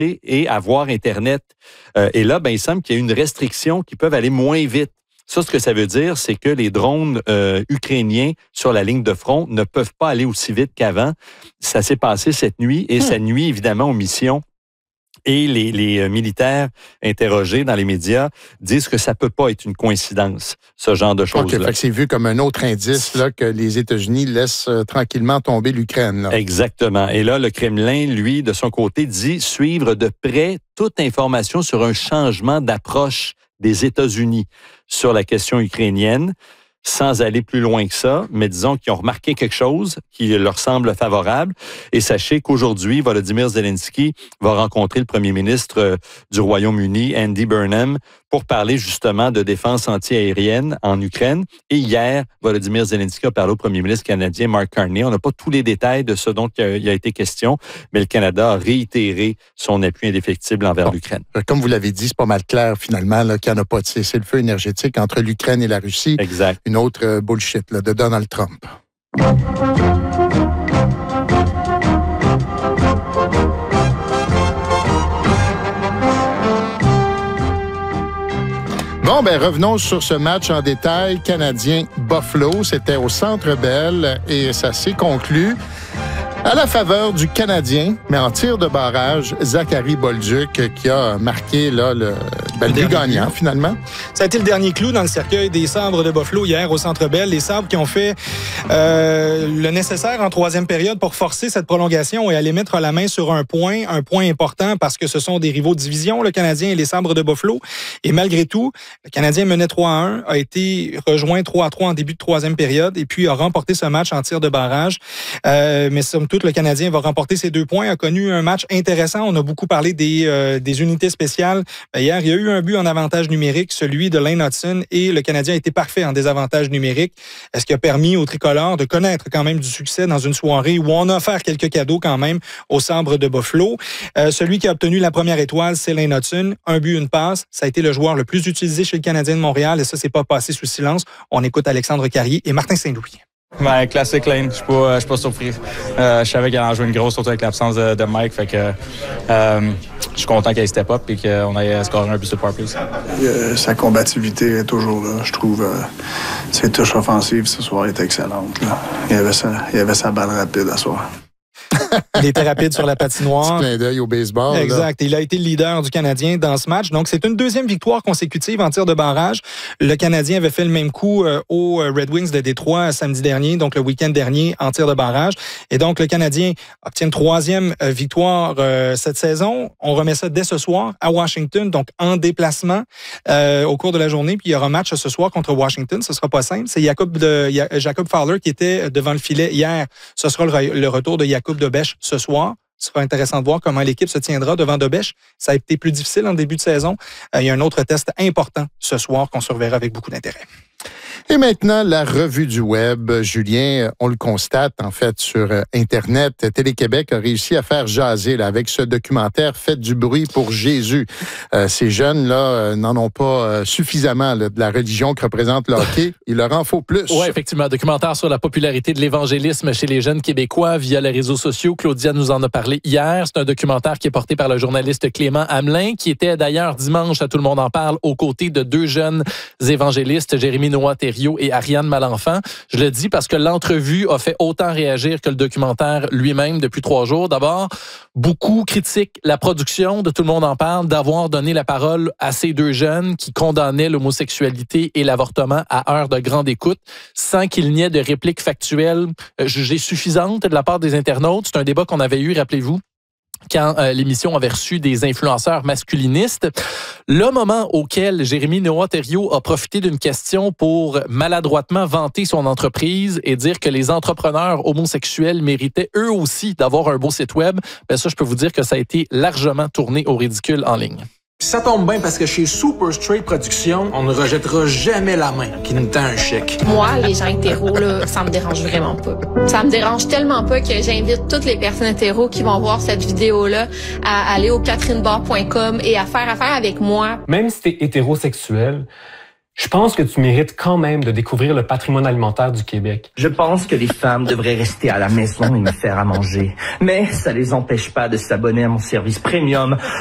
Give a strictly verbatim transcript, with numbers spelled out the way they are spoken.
et avoir Internet. Euh, et là, ben, il semble qu'il y a une restriction qui peut aller moins vite. Ça, ce que ça veut dire, c'est que les drones euh, ukrainiens sur la ligne de front ne peuvent pas aller aussi vite qu'avant. Ça s'est passé cette nuit et hmm. ça nuit évidemment aux missions. Et les, les militaires interrogés dans les médias disent que ça peut pas être une coïncidence, ce genre de choses-là. OK, fait que c'est vu comme un autre indice là, que les États-Unis laissent euh, tranquillement tomber l'Ukraine. Là. Exactement. Et là, le Kremlin, lui, de son côté, dit suivre de près toute information sur un changement d'approche des États-Unis sur la question ukrainienne, sans aller plus loin que ça, mais disons qu'ils ont remarqué quelque chose qui leur semble favorable. Et sachez qu'aujourd'hui, Volodymyr Zelensky va rencontrer le premier ministre du Royaume-Uni, Andy Burnham, pour parler justement de défense anti-aérienne en Ukraine. Et hier, Volodymyr Zelensky a parlé au premier ministre canadien Mark Carney. On n'a pas tous les détails de ce dont il a été question, mais le Canada a réitéré son appui indéfectible envers bon, l'Ukraine. Comme vous l'avez dit, c'est pas mal clair finalement là, qu'il n'y en a pas de cessez-le-feu énergétique entre l'Ukraine et la Russie. Exact. Une autre euh, bullshit là, de Donald Trump. Bon, ben revenons sur ce match en détail. Canadien-Buffalo, c'était au Centre Bell et ça s'est conclu à la faveur du Canadien, mais en tir de barrage, Zachary Bolduc qui a marqué là, le, ben, le but gagnant finalement. Ça a été le dernier clou dans le cercueil des Sabres de Buffalo hier au Centre Bell. Les Sabres qui ont fait euh, le nécessaire en troisième période pour forcer cette prolongation et aller mettre la main sur un point, un point important parce que ce sont des rivaux de division, le Canadien et les Sabres de Buffalo. Et malgré tout, le Canadien menait trois à un, a été rejoint trois à trois en début de troisième période et puis a remporté ce match en tir de barrage. Euh, mais somme toute, le Canadien va remporter ses deux points, a connu un match intéressant. On a beaucoup parlé des, euh, des unités spéciales. Ben, hier, il y a eu un but en avantage numérique, celui de Lane Hudson, et le Canadien a été parfait en désavantage numérique, ce qui a permis aux tricolores de connaître quand même du succès dans une soirée où on a offert quelques cadeaux quand même aux Sabres de Buffalo. Euh, celui qui a obtenu la première étoile, c'est Lane Hudson. Un but, une passe. Ça a été le joueur le plus utilisé chez le Canadien de Montréal et ça, c'est pas passé sous silence. On écoute Alexandre Carrier et Martin Saint-Louis. Ben, classique Lane, je suis pas, je suis pas surpris. Euh, je savais qu'elle en jouait une grosse, surtout avec l'absence de, de Mike, fait que euh, je suis content qu'elle step up et qu'on ait scoré un but sur power play. Euh, sa combativité est toujours là, je trouve. Euh, ses touches offensives ce soir étaient excellentes. Là. Il, avait sa, il avait sa balle rapide à soir. Il était rapide sur la patinoire. Petit clin d'œil au baseball. Exact. Là. Il a été le leader du Canadien dans ce match. Donc, c'est une deuxième victoire consécutive en tir de barrage. Le Canadien avait fait le même coup euh, aux Red Wings de Détroit samedi dernier, donc le week-end dernier, en tir de barrage. Et donc, le Canadien obtient une troisième euh, victoire euh, cette saison. On remet ça dès ce soir à Washington, donc en déplacement euh, au cours de la journée. Puis, il y aura un match ce soir contre Washington. Ce sera pas simple. C'est Jacob, de, Jacob Fowler qui était devant le filet hier. Ce sera le, le retour de Jacob Dobèche ce soir. Ce sera intéressant de voir comment l'équipe se tiendra devant Dobèche. Ça a été plus difficile en début de saison. Euh, il y a un autre test important ce soir qu'on surveillera avec beaucoup d'intérêt. Et maintenant, la revue du web. Julien, on le constate, en fait, sur Internet. Télé-Québec a réussi à faire jaser là, avec ce documentaire « Faites du bruit pour Jésus ». Euh, ces jeunes-là euh, n'en ont pas euh, suffisamment là, de la religion que représente le hockey. Il leur en faut plus. Oui, effectivement. Documentaire sur la popularité de l'évangélisme chez les jeunes Québécois via les réseaux sociaux. Claudia nous en a parlé hier. C'est un documentaire qui est porté par le journaliste Clément Hamelin, qui était d'ailleurs dimanche, à Tout le monde en parle, aux côtés de deux jeunes évangélistes, Jérémy Noah-Thériault et Ariane Malenfant. Je le dis parce que l'entrevue a fait autant réagir que le documentaire lui-même depuis trois jours. D'abord, beaucoup critiquent la production de Tout le monde en parle d'avoir donné la parole à ces deux jeunes qui condamnaient l'homosexualité et l'avortement à heure de grande écoute sans qu'il n'y ait de répliques factuelles jugées suffisantes de la part des internautes. C'est un débat qu'on avait eu, rappelez-vous, quand euh, l'émission avait reçu des influenceurs masculinistes. Le moment auquel Jérémy Noah-Thériault a profité d'une question pour maladroitement vanter son entreprise et dire que les entrepreneurs homosexuels méritaient eux aussi d'avoir un beau site web, ben ça, je peux vous dire que ça a été largement tourné au ridicule en ligne. Ça tombe bien parce que chez Super Straight Productions, on ne rejettera jamais la main qui nous tend un chèque. Moi, les gens hétéros, là, ça me dérange vraiment pas. Ça me dérange tellement pas que j'invite toutes les personnes hétéros qui vont voir cette vidéo-là à aller au catherine barre point com et à faire affaire avec moi. Même si t'es hétérosexuel, Je pense que tu mérites quand même de découvrir le patrimoine alimentaire du Québec. Je pense que les femmes devraient rester à la maison et me faire à manger. Mais ça les empêche pas de s'abonner à mon service premium